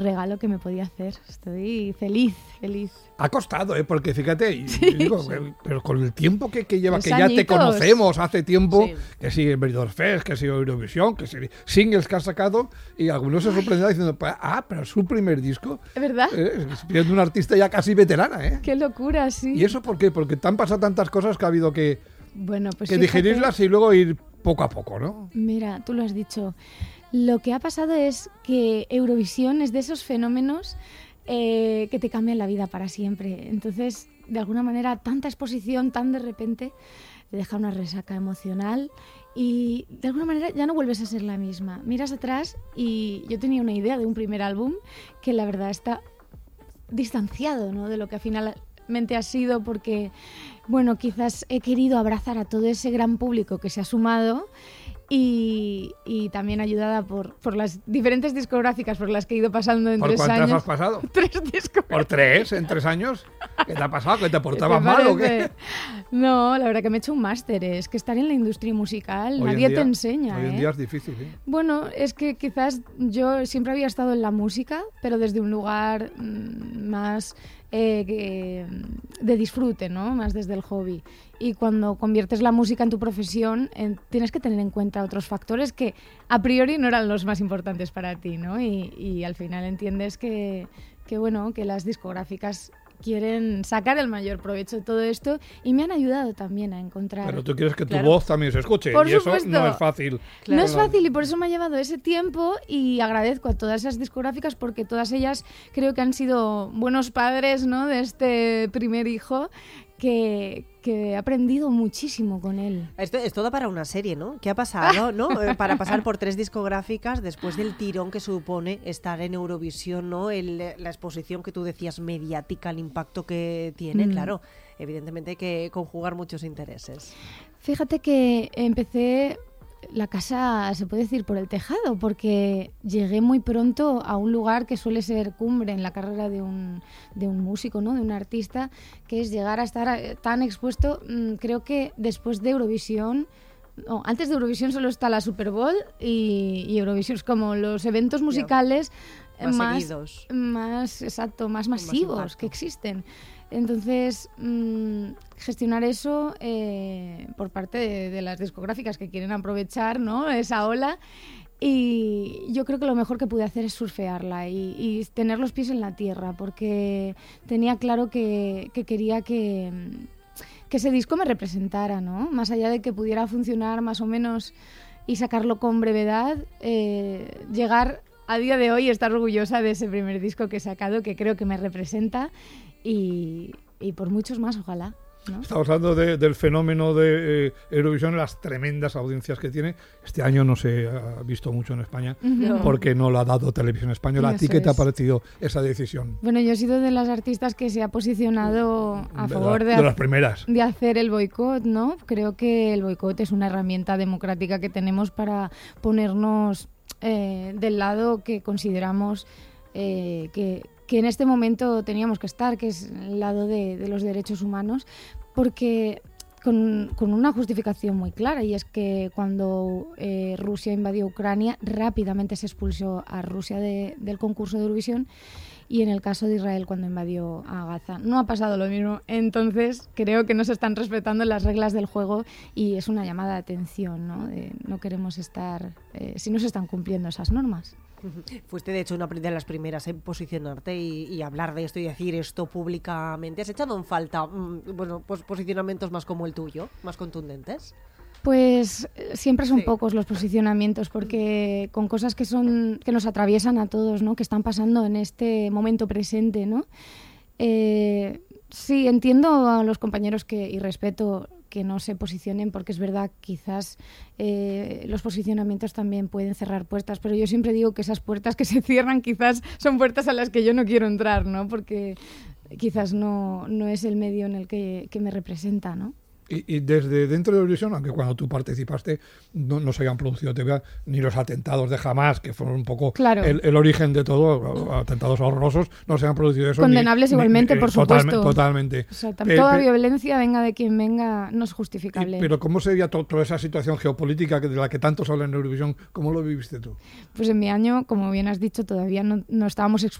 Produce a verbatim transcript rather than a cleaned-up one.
regalo que me podía hacer. Estoy feliz, feliz. Ha costado, ¿eh? Porque fíjate, y, Sí, digo, sí. pero con el tiempo que, que lleva, Los que ya te añitos. conocemos hace tiempo, Sí. que sí, el Benidorm Fest, que sí, Eurovisión, que sí, singles que has sacado, y algunos se sorprenderán diciendo, ah, pero es su primer disco. ¿Verdad? Eh, siendo una artista ya casi veterana, ¿eh? Qué locura, sí. ¿Y eso por qué? Porque te han pasado tantas cosas que ha habido que, Bueno, pues que fíjate, digerirlas y luego ir poco a poco, ¿no? Mira, tú lo has dicho. Lo que ha pasado es que Eurovisión es de esos fenómenos eh, que te cambian la vida para siempre. Entonces, de alguna manera, tanta exposición tan de repente te deja una resaca emocional y de alguna manera ya no vuelves a ser la misma. Miras atrás y yo tenía una idea de un primer álbum que la verdad está distanciado, ¿no?, de lo que finalmente ha sido, porque, bueno, quizás he querido abrazar a todo ese gran público que se ha sumado y, y también ayudada por, por las diferentes discográficas por las que he ido pasando en ¿Por tres cuántas años. has pasado? Tres discográficas. ¿Por tres en tres años? ¿Qué te ha pasado? ¿Que te ¿Qué portabas te mal o parece? qué? No, la verdad que me he hecho un máster. Es que estar en la industria musical, Hoy en nadie día- te enseña. Hoy en ¿eh? día es difícil, ¿eh? Bueno, es que quizás yo siempre había estado en la música, pero desde un lugar mm, más eh, que, de disfrute, ¿no? Más desde el hobby. Y cuando conviertes la música en tu profesión, en- tienes que tener en cuenta otros factores que a priori no eran los más importantes para ti, ¿no? Y, y al final entiendes que, que, bueno, que las discográficas quieren sacar el mayor provecho de todo esto y me han ayudado también a encontrar... Pero tú quieres que tu Claro. voz también se escuche Por y eso supuesto. no es fácil. Claro. No es fácil y por eso me ha llevado ese tiempo y agradezco a todas esas discográficas porque todas ellas creo que han sido buenos padres, ¿no?, de este primer hijo que, que he aprendido muchísimo con él. Esto, esto da para una serie, ¿no? ¿Qué ha pasado, no? Eh, Para pasar por tres discográficas después del tirón que supone estar en Eurovisión, ¿no? El- la exposición que tú decías mediática, el impacto que tiene, Mm. claro. Evidentemente hay que conjugar muchos intereses. Fíjate que empecé la casa, se puede decir, por el tejado, porque llegué muy pronto a un lugar que suele ser cumbre en la carrera de un, de un músico, ¿no?, de un artista, que es llegar a estar eh, tan expuesto. mm, Creo que después de Eurovisión, no, antes de Eurovisión solo está la Super Bowl y, y Eurovisión es como los eventos musicales eh, Más más, seguidos. más, exacto, más más masivos impacto. que existen. Entonces, mm, gestionar eso eh, por parte de, de las discográficas que quieren aprovechar, ¿no?, esa ola. Y yo creo que lo mejor que pude hacer es surfearla y, y tener los pies en la tierra, porque tenía claro que, que quería que, que ese disco me representara, ¿no? Más allá de que pudiera funcionar más o menos y sacarlo con brevedad, eh, llegar a día de hoy y estar orgullosa de ese primer disco que he sacado, que creo que me representa y, y por muchos más, ojalá, ¿no? Estamos hablando de- del fenómeno de eh, Eurovisión, las tremendas audiencias que tiene. Este año no se ha visto mucho en España Ujú. porque no lo ha dado Televisión Española. ¿A ti Eso qué te ha es. parecido esa decisión? Bueno, yo he sido de las artistas que se ha posicionado a De favor la- de, de las primeras. de hacer el boicot, ¿no? Creo que el boicot es una herramienta democrática que tenemos para ponernos eh, del lado que consideramos eh, que, que en este momento teníamos que estar, que es el lado de, de los derechos humanos, porque con, con una justificación muy clara, y es que cuando eh, Rusia invadió Ucrania, rápidamente se expulsó a Rusia de- del concurso de Eurovisión, y en el caso de Israel cuando invadió a Gaza. No ha pasado lo mismo, entonces creo que no se están respetando las reglas del juego y es una llamada de atención, ¿no? De no queremos estar, eh, si no se están cumpliendo esas normas. Fuiste, de hecho, una de las primeras en posicionarte y, y hablar de esto y decir esto públicamente. ¿Has echado en falta mm, bueno, pues posicionamientos más como el tuyo, más contundentes? Pues eh, siempre son Sí. pocos los posicionamientos, porque con cosas que son que nos atraviesan a todos, ¿no?, que están pasando en este momento presente, ¿no? Eh, sí, entiendo a los compañeros que y respeto que no se posicionen, porque es verdad, quizás eh, los posicionamientos también pueden cerrar puertas, pero yo siempre digo que esas puertas que se cierran quizás son puertas a las que yo no quiero entrar, ¿no? Porque quizás no, no es el medio en el que, que me representa, ¿no? Y, y desde dentro de Eurovisión, aunque cuando tú participaste no, no se habían producido te vea, ni los atentados de Hamas, que fueron un poco claro. el, el origen de todo, atentados horrorosos, no se han producido eso. Condenables ni, igualmente, ni, por totalmente, supuesto. Totalmente. O sea, Eh, toda pe- violencia, venga de quien venga, no es justificable. Pero ¿cómo sería to- toda esa situación geopolítica que- de la que tanto se habla en Eurovisión? ¿Cómo lo viviste tú? Pues en mi año, como bien has dicho, todavía no, no estábamos